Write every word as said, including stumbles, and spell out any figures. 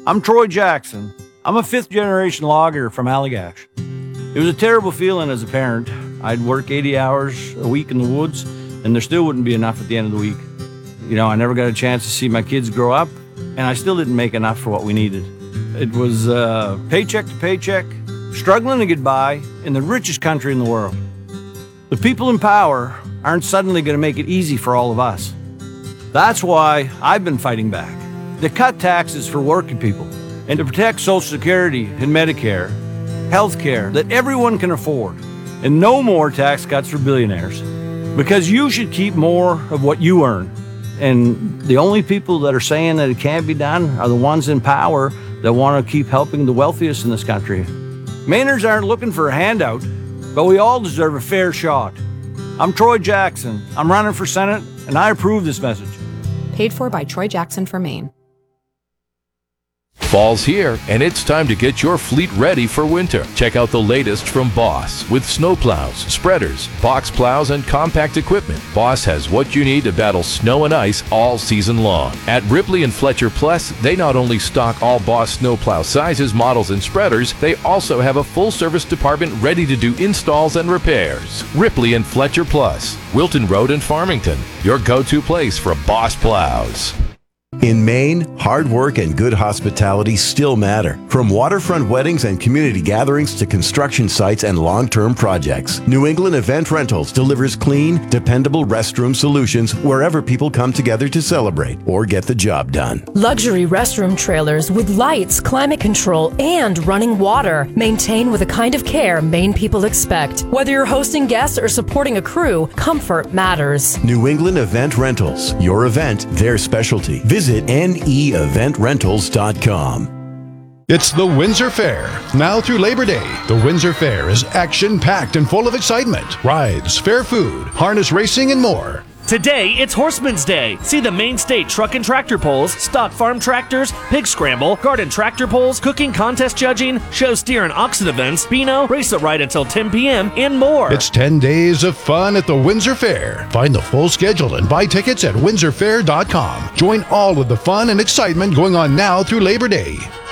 I'm Troy Jackson. I'm a fifth-generation logger from Allagash. It was a terrible feeling as a parent. I'd work eighty hours a week in the woods, and there still wouldn't be enough at the end of the week. You know, I never got a chance to see my kids grow up, and I still didn't make enough for what we needed. It was uh, paycheck to paycheck, struggling to get by in the richest country in the world. The people in power aren't suddenly going to make it easy for all of us. That's why I've been fighting back. To cut taxes for working people and to protect Social Security and Medicare, health care that everyone can afford, and no more tax cuts for billionaires. Because you should keep more of what you earn. And the only people that are saying that it can't be done are the ones in power that want to keep helping the wealthiest in this country. Mainers aren't looking for a handout, but we all deserve a fair shot. I'm Troy Jackson. I'm running for Senate, and I approve this message. Paid for by Troy Jackson for Maine. Fall's here, and it's time to get your fleet ready for winter. Check out the latest from Boss with snowplows, spreaders, box plows, and compact equipment. Boss has what you need to battle snow and ice all season long. At Ripley and Fletcher Plus, they not only stock all Boss snowplow sizes, models, and spreaders, they also have a full-service department ready to do installs and repairs. Ripley and Fletcher Plus, Wilton Road in Farmington, your go-to place for Boss plows. In Maine, hard work and good hospitality still matter. From waterfront weddings and community gatherings to construction sites and long-term projects, New England Event Rentals delivers clean, dependable restroom solutions wherever people come together to celebrate or get the job done. Luxury restroom trailers with lights, climate control, and running water. Maintained with the kind of care Maine people expect. Whether you're hosting guests or supporting a crew, comfort matters. New England Event Rentals. Your event, their specialty. Visit N E event rentals dot com. It's the Windsor Fair. Now through Labor Day, the Windsor Fair is action-packed and full of excitement. Rides, fair food, harness racing, and more. Today, it's Horseman's Day. See the Maine State truck and tractor pulls, stock farm tractors, pig scramble, garden tractor pulls, cooking contest judging, show steer and oxen events, Beano, race it right until ten p.m., and more. It's ten days of fun at the Windsor Fair. Find the full schedule and buy tickets at windsor fair dot com. Join all of the fun and excitement going on now through Labor Day.